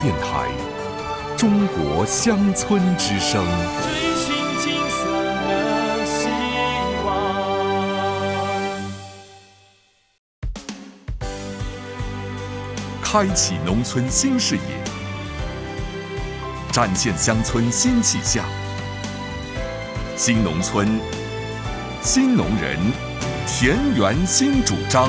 电台，中国乡村之声。 追寻金色的希望， 开启农村新视野，展现乡村新气象。新农村，新农人，田园新主张。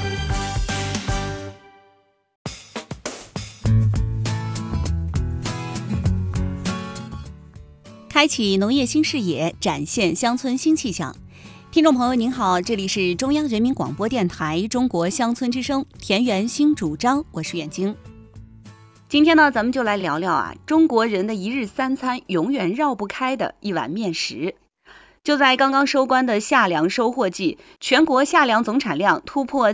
开启农业新视野，展现乡村新气象。听众朋友您好，这里是中央人民广播电台中国乡村之声田园新主张，我是远晶。今天呢，咱们就来聊聊中国人的一日三餐永远绕不开的一碗面食。就在刚刚收官的夏粮收获季，全国夏粮总产量突破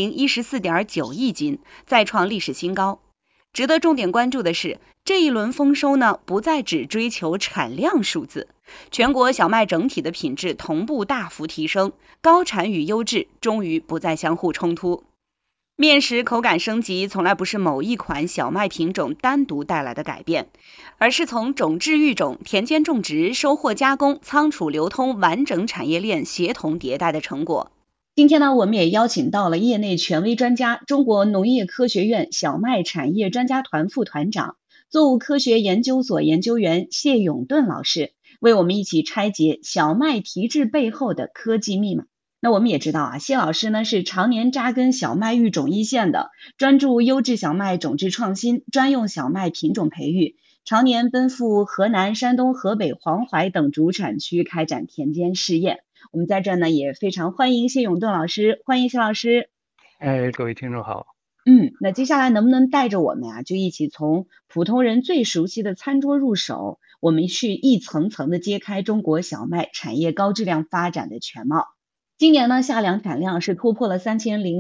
3014.9亿斤，再创历史新高。值得重点关注的是，这一轮丰收呢，不再只追求产量数字，全国小麦整体的品质同步大幅提升，高产与优质终于不再相互冲突。面食口感升级从来不是某一款小麦品种单独带来的改变，而是从种质育种、田间种植、收获加工、仓储流通完整产业链协同迭代的成果。今天呢，我们也邀请到了业内权威专家、中国农业科学院小麦产业专家团副团长、作物科学研究所研究员谢永顿老师，为我们一起拆解小麦提质背后的科技密码。那我们也知道谢老师呢是常年扎根小麦育种一线的，专注优质小麦种质创新、专用小麦品种培育，常年奔赴河南、山东、河北、黄淮等主产区开展田间试验。我们在这呢也非常欢迎谢永顿老师，欢迎谢老师。 各位听众好。 那接下来能不能带着我们就一起从普通人最熟悉的餐桌入手，我们去一层层的揭开中国小麦产业高质量发展的全貌。今年呢，夏粮产量是突破了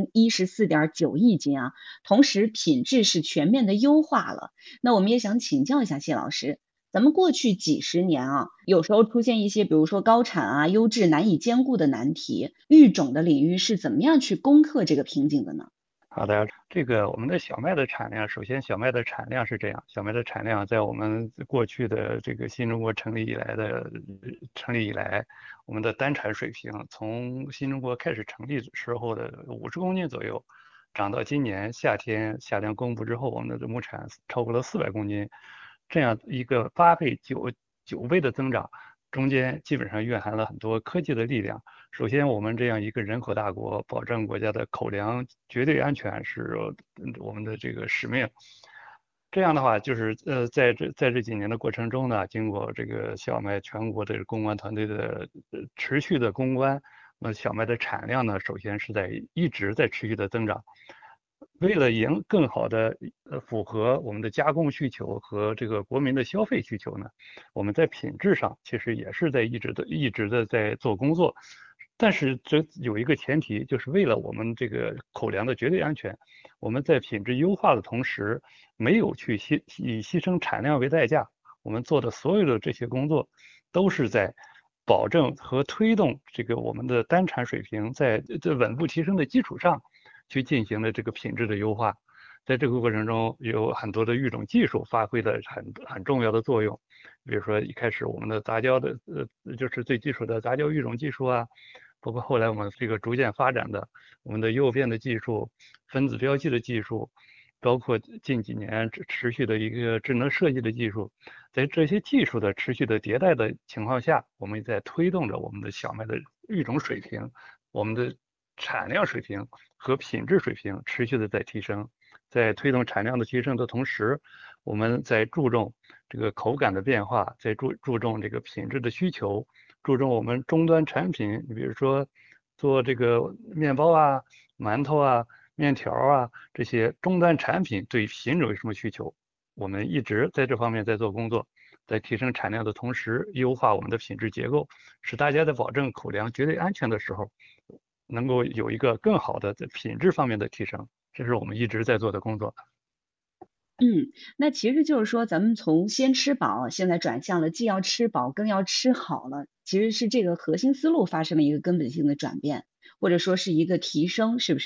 3014.9亿斤同时品质是全面的优化了。那我们也想请教一下谢老师，咱们过去几十年有时候出现一些比如说高产优质难以兼顾的难题，育种的领域是怎么样去攻克这个瓶颈的呢？ 好的，我们的小麦的产量，首先小麦的产量是这样，小麦的产量在我们过去的这个新中国成立以来，我们的单产水平从新中国开始成立时候的50公斤左右，涨到今年夏天夏粮公布之后，我们的亩产超过了400公斤，这样一个8倍、9倍的增长，中间基本上蕴含了很多科技的力量。首先，我们这样一个人口大国，保证国家的口粮绝对安全是我们的这个使命。这样的话，就是在这几年的过程中呢，经过这个小麦全国的公关团队的持续的攻关，那小麦的产量呢，首先是一直在持续的增长。为了更好的符合我们的加工需求和这个国民的消费需求呢，我们在品质上其实也是一直的在做工作。但是这有一个前提，就是为了我们这个口粮的绝对安全，我们在品质优化的同时，没有去以牺牲产量为代价。我们做的所有的这些工作，都是在保证和推动这个我们的单产水平在稳步提升的基础上，去进行了这个品质的优化。在这个过程中，有很多的育种技术发挥了很重要的作用。比如说一开始我们的杂交的就是最基础的杂交育种技术包括后来我们这个逐渐发展的我们的诱变的技术、分子标记的技术，包括近几年持续的一个智能设计的技术，在这些技术的持续的迭代的情况下，我们也在推动着我们的小麦的育种水平、我们的产量水平和品质水平持续的在提升。在推动产量的提升的同时，我们在注重这个口感的变化，在注重这个品质的需求，注重我们终端产品，你比如说做这个面包馒头面条这些终端产品对品种有什么需求，我们一直在这方面在做工作，在提升产量的同时优化我们的品质结构，使大家在保证口粮绝对安全的时候，能够有一个更好的在品质方面的提升，这是我们一直在做的工作。 那其实就是说咱们从先吃饱现在转向了既要吃饱更要吃好了，其实是这个核心思路发生了一个根本性的转变，或者说是一个提升，是不是？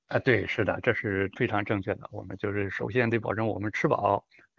对，是的，这是非常正确的。我们就是首先得保证我们吃饱，